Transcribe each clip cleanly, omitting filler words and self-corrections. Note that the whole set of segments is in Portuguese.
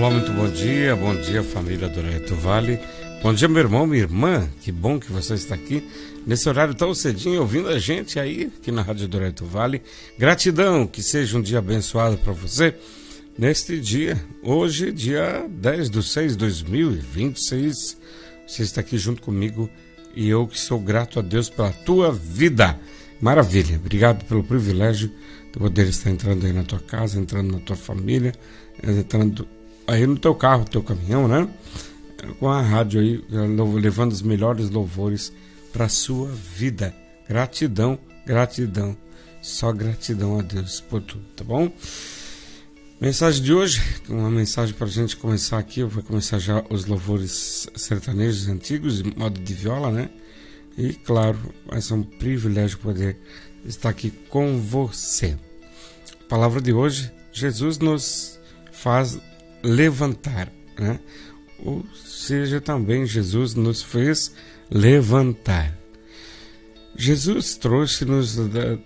Olá, muito bom dia família do Loreto Vale, bom dia meu irmão, minha irmã, que bom que você está aqui, nesse horário tão cedinho, ouvindo a gente aí, aqui na Rádio do Loreto Vale. Gratidão, que seja um dia abençoado para você, neste dia, hoje, dia 10/6/2026, você está aqui junto comigo, e eu que sou grato a Deus pela tua vida, maravilha, obrigado pelo privilégio de poder estar entrando aí na tua casa, entrando na tua família, entrando aí no teu carro, teu caminhão, né? Com a rádio aí, levando os melhores louvores para a sua vida. Gratidão, gratidão, só gratidão a Deus por tudo, tá bom? Mensagem de hoje, uma mensagem para a gente começar aqui. Eu vou começar já os louvores sertanejos antigos, em modo de viola, né? E claro, vai ser um privilégio poder estar aqui com você. A palavra de hoje, Jesus nos faz levantar, né? Ou seja, também Jesus nos fez levantar. Jesus trouxe-nos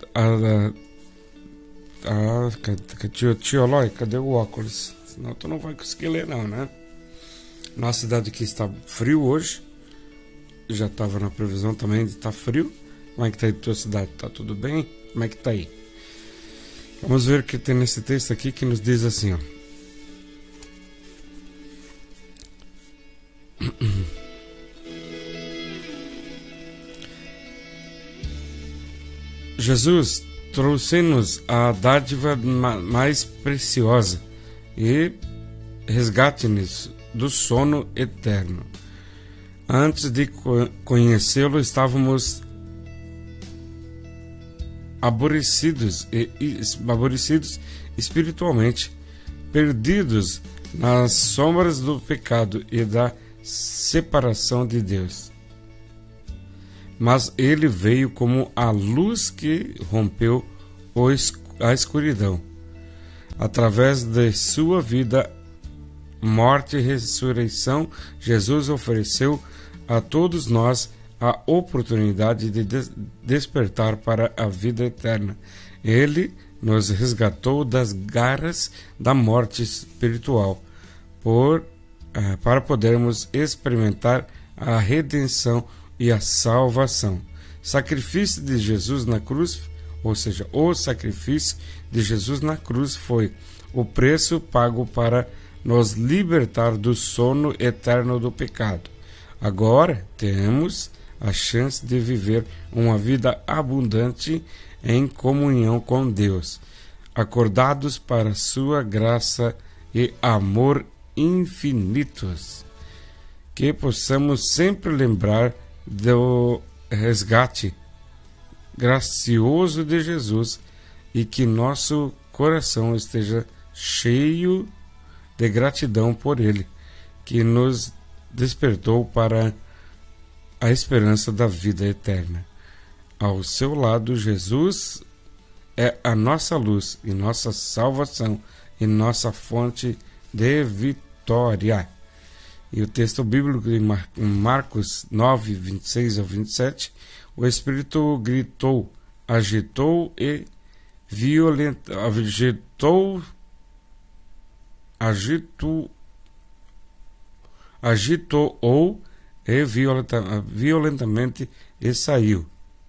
tio Eloy, cadê o óculos? Senão tu não vai conseguir ler não, né? Nossa cidade aqui está frio hoje. Já estava na previsão também de estar frio. Como é que tá aí a tua cidade? Tá tudo bem? Como é que tá aí? Vamos ver o que tem nesse texto aqui que nos diz assim, ó. Jesus trouxe-nos a dádiva mais preciosa e resgate-nos do sono eterno. Antes de conhecê-lo, estávamos aborrecidos espiritualmente, perdidos nas sombras do pecado e da separação de Deus. Mas ele veio como a luz que rompeu a escuridão. Através de sua vida, morte e ressurreição, Jesus ofereceu a todos nós a oportunidade de despertar para a vida eterna. Ele nos resgatou das garras da morte espiritual para podermos experimentar a redenção e a salvação. Sacrifício de Jesus na cruz, ou seja, o sacrifício de Jesus na cruz foi o preço pago para nos libertar do sono eterno do pecado. Agora temos a chance de viver uma vida abundante em comunhão com Deus, acordados para sua graça e amor infinitos. Que possamos sempre lembrar do resgate gracioso de Jesus e que nosso coração esteja cheio de gratidão por Ele, que nos despertou para a esperança da vida eterna. Ao seu lado, Jesus é a nossa luz e nossa salvação e nossa fonte de vitória. E o texto bíblico de Marcos 9, 26 ao 27, o Espírito gritou, agitou violentamente e saiu.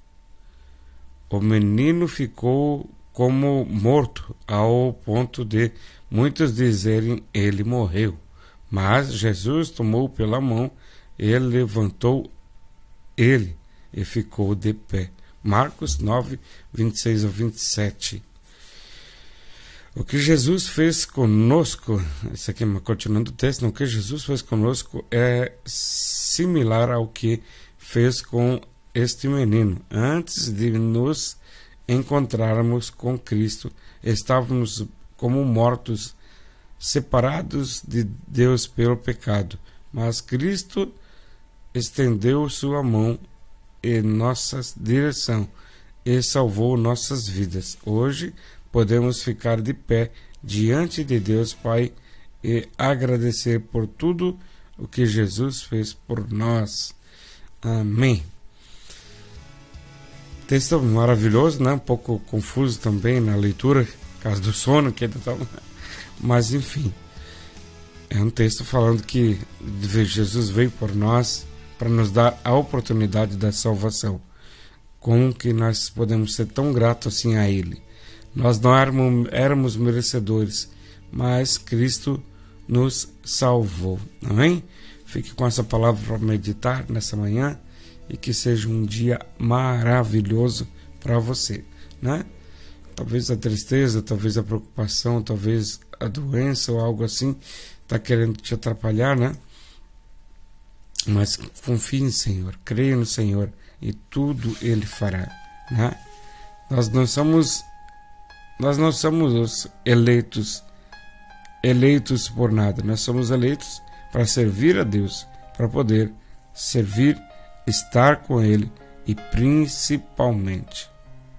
O menino ficou como morto, ao ponto de muitos dizerem ele morreu. Mas Jesus tomou pela mão e levantou ele e ficou de pé. Marcos 9, 26 ao 27. O que Jesus fez conosco, isso aqui continuando o texto, o que Jesus fez conosco é similar ao que fez com este menino. Antes de nos encontrarmos com Cristo, estávamos como mortos, separados de Deus pelo pecado, mas Cristo estendeu sua mão em nossa direção e salvou nossas vidas. Hoje podemos ficar de pé diante de Deus Pai e agradecer por tudo o que Jesus fez por nós. Amém. Texto maravilhoso, né? Um pouco confuso também na leitura, por causa do sono que ele estava. Mas enfim, É um texto falando que Jesus veio por nós para nos dar a oportunidade da salvação. Como que nós podemos ser tão gratos assim a Ele? Nós não éramos merecedores, mas Cristo nos salvou. Amém? Fique com essa palavra para meditar nessa manhã e que seja um dia maravilhoso para você, né? Talvez a tristeza, talvez a preocupação, talvez a doença ou algo assim está querendo te atrapalhar, né? Mas confie no Senhor, creia no Senhor e tudo Ele fará, né? Nós não somos eleitos por nada. Nós somos eleitos para servir a Deus, para poder servir, estar com Ele e principalmente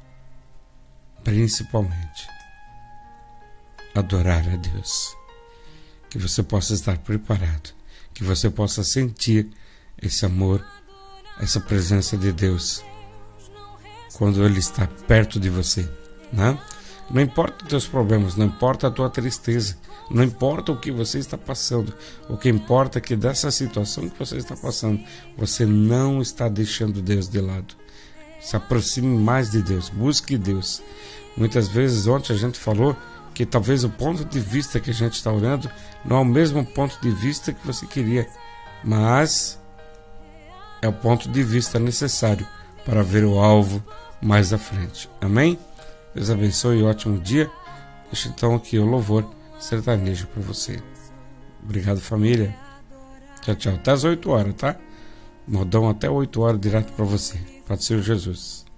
adorar a Deus. Que você possa estar preparado, que você possa sentir esse amor, essa presença de Deus quando Ele está perto de você, né? Não importa os teus problemas, não importa a tua tristeza, não importa o que você está passando, o que importa é que dessa situação que você está passando, você não está deixando Deus de lado. Se aproxime mais de Deus, busque Deus. Muitas vezes, ontem a gente falou que talvez o ponto de vista que a gente está olhando não é o mesmo ponto de vista que você queria, mas é o ponto de vista necessário para ver o alvo mais à frente. Amém? Deus abençoe e ótimo dia. Deixa então aqui o louvor sertanejo para você. Obrigado, família. Tchau, tchau. Até as 8 horas, tá? Modão até 8 horas direto para você. Pode ser Jesus.